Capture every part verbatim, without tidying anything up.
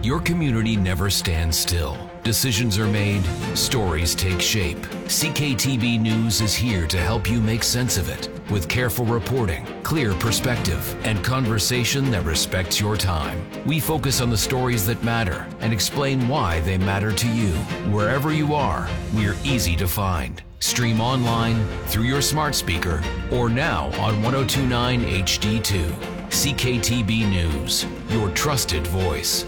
Your community never stands still. Decisions are made, stories take shape. C K T B News is here to help you make sense of it with careful reporting, clear perspective, and conversation that respects your time. We focus on the stories that matter and explain why they matter to you. Wherever you are, we're easy to find. Stream online, through your smart speaker, or now on ten twenty-nine H D two. C K T B News, your trusted voice.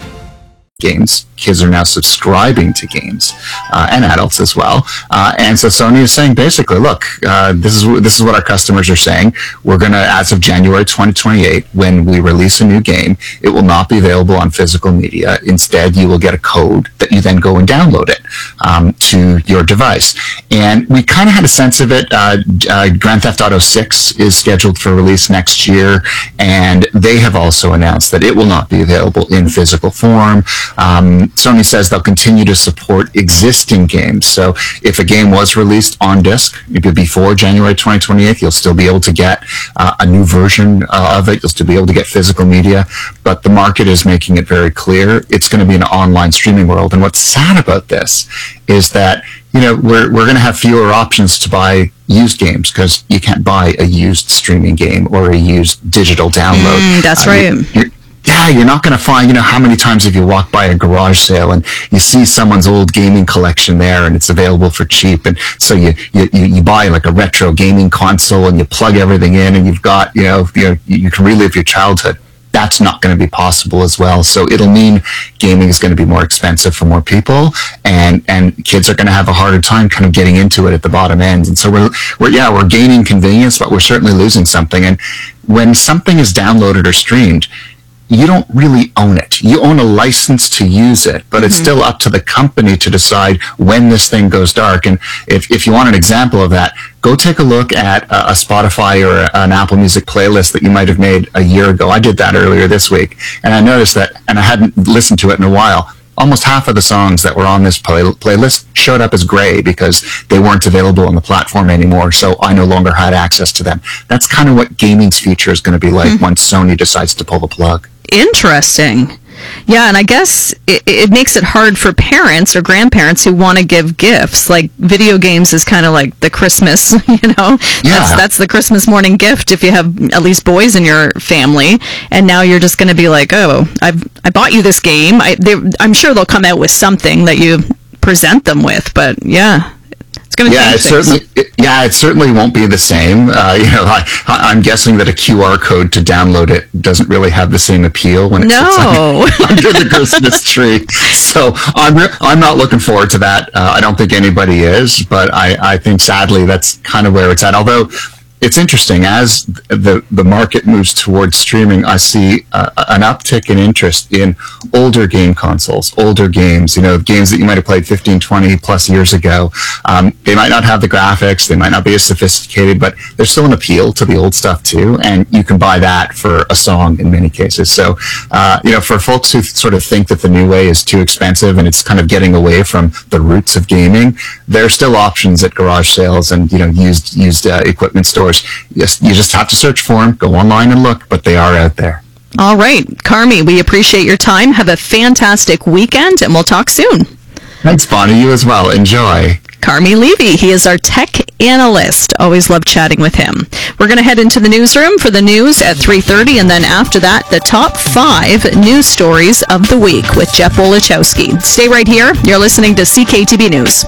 Games. Kids are now subscribing to games, uh, and adults as well. Uh, and so Sony is saying basically, look, uh, this is this is what our customers are saying. We're going to, as of January twenty twenty-eight, when we release a new game, it will not be available on physical media. Instead, you will get a code that you then go and download it um, to your device. And we kind of had a sense of it. Uh, uh, Grand Theft Auto six is scheduled for release next year, and they have also announced that it will not be available in physical form. Um, Sony says they'll continue to support existing games. So if a game was released on disc maybe before January twenty twenty-eight, you'll still be able to get uh, a new version uh, of it. You'll still be able to get physical media. But the market is making it very clear it's going to be an online streaming world. And what's sad about this is that, you know, we're we're going to have fewer options to buy used games because you can't buy a used streaming game or a used digital download. Mm, that's uh, right. You're, you're, Yeah, you're not going to find, you know, how many times have you walked by a garage sale and you see someone's old gaming collection there and it's available for cheap. And so you, you, you buy like a retro gaming console and you plug everything in and you've got, you know, you know, you can relive your childhood. That's not going to be possible as well. So it'll mean gaming is going to be more expensive for more people, and, and kids are going to have a harder time kind of getting into it at the bottom end. And so we're, we're, yeah, we're gaining convenience, but we're certainly losing something. And when something is downloaded or streamed, you don't really own it. You own a license to use it, but it's mm-hmm. still up to the company to decide when this thing goes dark. And if, if you want an example of that, go take a look at a, a Spotify or an Apple Music playlist that you might have made a year ago. I did that earlier this week, and I noticed that, and I hadn't listened to it in a while, almost half of the songs that were on this play, playlist showed up as gray because they weren't available on the platform anymore, so I no longer had access to them. That's kind of what gaming's future is going to be like mm-hmm. once Sony decides to pull the plug. Interesting. Yeah, and I guess it, it makes it hard for parents or grandparents who want to give gifts. Like, video games is kind of like the Christmas, you know? Yeah. That's, that's the Christmas morning gift if you have at least boys in your family. And now you're just going to be like, oh, I've I bought you this game. I, they, I'm sure they'll come out with something that you present them with, but yeah. Yeah, it certainly. It, yeah, it certainly won't be the same. Uh, you know, I, I'm guessing that a Q R code to download it doesn't really have the same appeal when it no. sits under, under the Christmas tree. So I'm re- I'm not looking forward to that. Uh, I don't think anybody is, but I, I think sadly that's kind of where it's at. Although it's interesting, as the the market moves towards streaming, I see uh, an uptick in interest in older game consoles, older games, you know, games that you might have played fifteen, twenty plus years ago. Um, they might not have the graphics, they might not be as sophisticated, but there's still an appeal to the old stuff too, and you can buy that for a song in many cases. So, uh, you know, for folks who sort of think that the new way is too expensive and it's kind of getting away from the roots of gaming, there are still options at garage sales and, you know, used used uh, equipment stores. Yes, you just have to search for them, go online and look, but they are out there. All right, Carmi, we appreciate your time. Have a fantastic weekend, and we'll talk soon. Thanks, Bonnie. You as well. Enjoy. Carmi Levy, he is our tech analyst. Always love chatting with him. We're going to head into the newsroom for the news at three thirty, and then after that, the top five news stories of the week with Jeff Wolichowski. Stay right here. You're listening to C K T B News.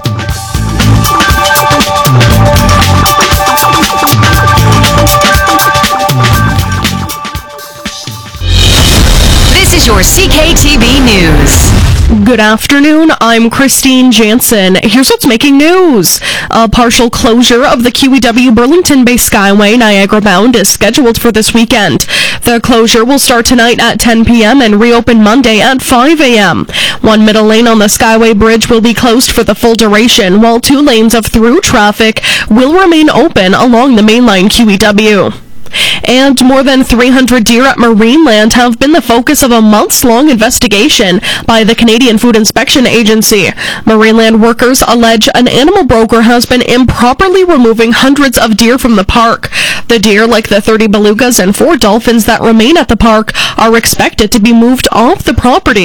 This is your C K T V News. Good afternoon, I'm Christine Jansen. Here's what's making news. A partial closure of the Q E W Burlington Bay Skyway Niagara Bound is scheduled for this weekend. The closure will start tonight at ten p.m. and reopen Monday at five a.m. One middle lane on the Skyway Bridge will be closed for the full duration, while two lanes of through traffic will remain open along the mainline Q E W. And more than three hundred deer at Marineland have been the focus of a months-long investigation by the Canadian Food Inspection Agency. Marineland workers allege an animal broker has been improperly removing hundreds of deer from the park. The deer, like the thirty belugas and four dolphins that remain at the park, are expected to be moved off the property